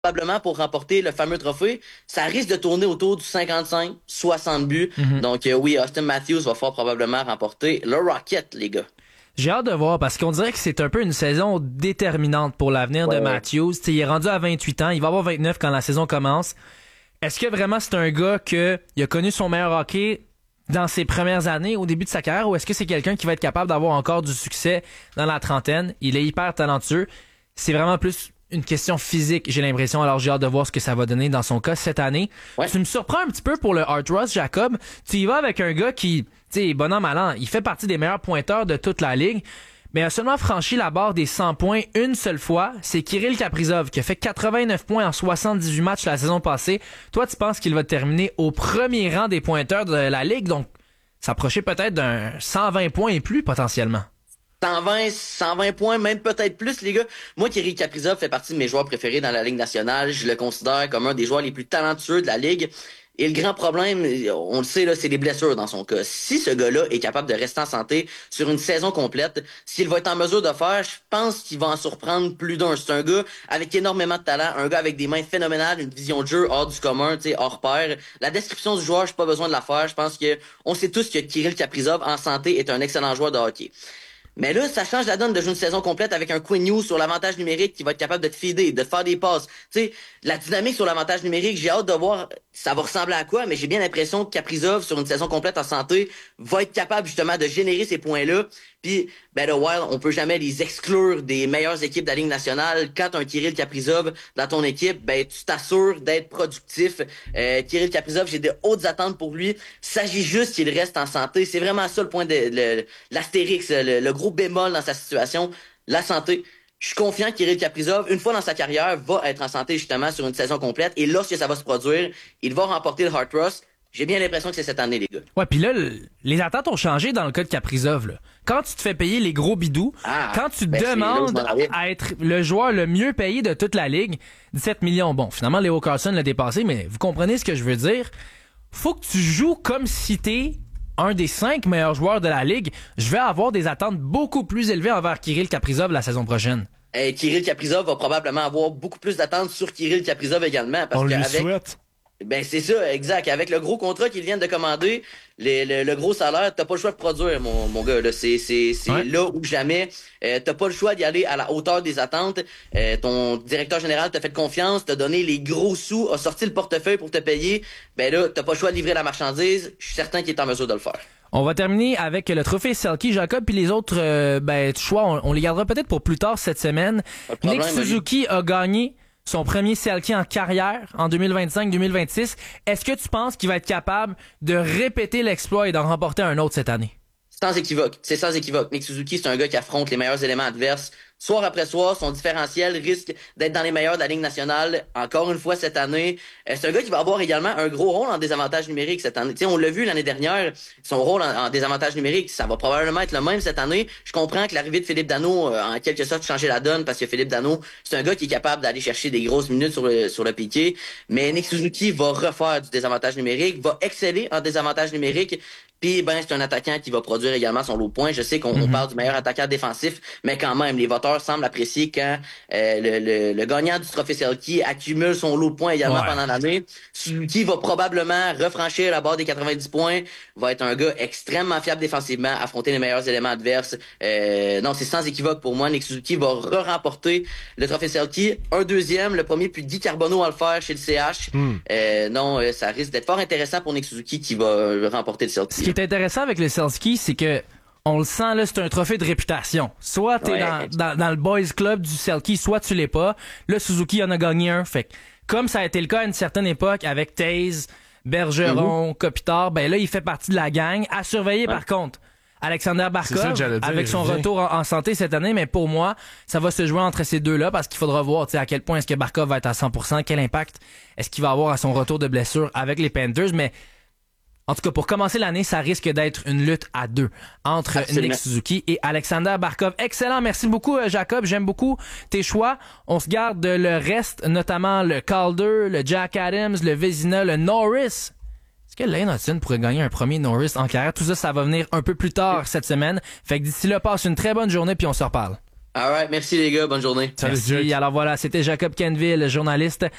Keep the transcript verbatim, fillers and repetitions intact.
probablement pour remporter le fameux trophée, ça risque de tourner autour du cinquante-cinq soixante buts. Mm-hmm. Donc euh, oui, Austin Matthews va fort probablement remporter le Rocket, les gars. J'ai hâte de voir parce qu'on dirait que c'est un peu une saison déterminante pour l'avenir ouais, de Matthews. T'sais, il est rendu à vingt-huit ans, il va avoir vingt-neuf quand la saison commence. Est-ce que vraiment c'est un gars que il a connu son meilleur hockey dans ses premières années, au début de sa carrière, ou est-ce que c'est quelqu'un qui va être capable d'avoir encore du succès dans la trentaine? Il est hyper talentueux. C'est vraiment plus une question physique, j'ai l'impression. Alors, j'ai hâte de voir ce que ça va donner dans son cas cette année. Ouais. Tu me surprends un petit peu pour le Art Ross, Jacob. Tu y vas avec un gars qui, tu sais, bon an, mal an, il fait partie des meilleurs pointeurs de toute la ligue, mais a seulement franchi la barre des cent points une seule fois. C'est Kirill Kaprizov qui a fait quatre-vingt-neuf points en soixante-dix-huit matchs la saison passée. Toi, tu penses qu'il va terminer au premier rang des pointeurs de la ligue, donc s'approcher peut-être d'un cent vingt points et plus potentiellement. cent vingt, cent vingt points, même peut-être plus, les gars. Moi, Kirill Kaprizov fait partie de mes joueurs préférés dans la Ligue nationale. Je le considère comme un des joueurs les plus talentueux de la Ligue. Et le grand problème, on le sait, là, c'est les blessures dans son cas. Si ce gars-là est capable de rester en santé sur une saison complète, s'il va être en mesure de faire, je pense qu'il va en surprendre plus d'un. C'est un gars avec énormément de talent, un gars avec des mains phénoménales, une vision de jeu hors du commun, tu sais, hors pair. La description du joueur, j'ai pas besoin de la faire. Je pense que on sait tous que Kirill Kaprizov, en santé, est un excellent joueur de hockey. Mais là, ça change la donne de jouer une saison complète avec un Quinn Hughes sur l'avantage numérique qui va être capable de te feeder, de te faire des passes. Tu sais, la dynamique sur l'avantage numérique, j'ai hâte de voir ça va ressembler à quoi, mais j'ai bien l'impression que Kaprizov, sur une saison complète en santé, va être capable justement de générer ces points-là. Puis, ben le Wild, on peut jamais les exclure des meilleures équipes de la Ligue nationale. Quand tu as un Kirill Kaprizov dans ton équipe, ben tu t'assures d'être productif. Euh, Kirill Kaprizov, j'ai de hautes attentes pour lui. Il s'agit juste qu'il reste en santé. C'est vraiment ça le point de le, l'astérix, le, le gros bémol dans sa situation, la santé. Je suis confiant que Kirill Kaprizov, une fois dans sa carrière, va être en santé justement sur une saison complète. Et lorsque ça va se produire, il va remporter le Hart Ross. J'ai bien l'impression que c'est cette année, les gars. Ouais, puis là, le, les attentes ont changé dans le cas de Kaprizov. Là. Quand tu te fais payer les gros bidous, ah, quand tu ben demandes à être le joueur le mieux payé de toute la ligue, dix-sept millions. Bon, finalement, Leo Carlsson l'a dépassé, mais vous comprenez ce que je veux dire. Faut que tu joues comme si t'es un des cinq meilleurs joueurs de la ligue. Je vais avoir des attentes beaucoup plus élevées envers Kirill Kaprizov la saison prochaine. Et Kirill Kaprizov va probablement avoir beaucoup plus d'attentes sur Kirill Kaprizov également. Parce On lui avec... souhaite. Ben c'est ça, exact. Avec le gros contrat qu'ils viennent de commander, les, le, le gros salaire, t'as pas le choix de produire, mon, mon gars. Là. C'est, c'est, c'est ouais. là ou jamais. Euh, t'as pas le choix d'y aller à la hauteur des attentes. Euh, ton directeur général t'a fait confiance, t'a donné les gros sous, a sorti le portefeuille pour te payer. Ben là, t'as pas le choix de livrer la marchandise. Je suis certain qu'il est en mesure de le faire. On va terminer avec le trophée Selke, Jacob, puis les autres euh, ben, choix, on, on les gardera peut-être pour plus tard cette semaine. Problème, Nick Suzuki a gagné son premier Selke en carrière en deux mille vingt-cinq deux mille vingt-six. Est-ce que tu penses qu'il va être capable de répéter l'exploit et d'en remporter un autre cette année? Sans équivoque. C'est sans équivoque. Nick Suzuki, c'est un gars qui affronte les meilleurs éléments adverses. Soir après soir, son différentiel risque d'être dans les meilleurs de la Ligue nationale. Encore une fois cette année. Euh, c'est un gars qui va avoir également un gros rôle en désavantage numérique cette année. T'sais, on l'a vu l'année dernière, son rôle en, en désavantage numérique, ça va probablement être le même cette année. Je comprends que l'arrivée de Philippe Danault, euh, en quelque sorte, changeait la donne parce que Philippe Danault, c'est un gars qui est capable d'aller chercher des grosses minutes sur le, sur le piqué. Mais Nick Suzuki va refaire du désavantage numérique, va exceller en désavantage numérique. Puis ben c'est un attaquant qui va produire également son lot de points. Je sais qu'on mm-hmm. on parle du meilleur attaquant défensif, mais quand même, les voteurs semblent apprécier quand euh, le, le, le gagnant du trophée Selke accumule son lot de points également ouais. pendant l'année. Suzuki va probablement refranchir la barre des quatre-vingt-dix points, va être un gars extrêmement fiable défensivement, affronter les meilleurs éléments adverses. Euh, non, c'est sans équivoque pour moi. Nick Suzuki va re-remporter le trophée Selke. Un deuxième, le premier, puis Guy Carbonneau à le faire chez le C H. Mm. Euh, non, euh, ça risque d'être fort intéressant pour Nick Suzuki qui va remporter le Selke. Ce qui est intéressant avec le Selke, c'est que on le sent, là, c'est un trophée de réputation. Soit t'es ouais. dans, dans, dans le boys club du Selke, soit tu l'es pas. Là, Suzuki en a gagné un. Fait que, comme ça a été le cas à une certaine époque avec Taze, Bergeron, mm-hmm. Kopitar, ben là, il fait partie de la gang. À surveiller, ouais. par contre, Alexander Barkov, dire, avec son retour en, en santé cette année, mais pour moi, ça va se jouer entre ces deux-là parce qu'il faudra voir, tu sais, à quel point est-ce que Barkov va être à cent pour cent, quel impact est-ce qu'il va avoir à son retour de blessure avec les Panthers, mais en tout cas, pour commencer l'année, ça risque d'être une lutte à deux entre Absolument. Nick Suzuki et Alexander Barkov. Excellent. Merci beaucoup, Jacob. J'aime beaucoup tes choix. On se garde le reste, notamment le Calder, le Jack Adams, le Vezina, le Norris. Est-ce que Lane Hudson pourrait gagner un premier Norris en carrière? Tout ça, ça va venir un peu plus tard cette semaine. Fait que d'ici là, passe une très bonne journée puis on se reparle. All right, merci les gars, bonne journée. Salut, Merci. Jake. Alors voilà, c'était Jacob Canville, journaliste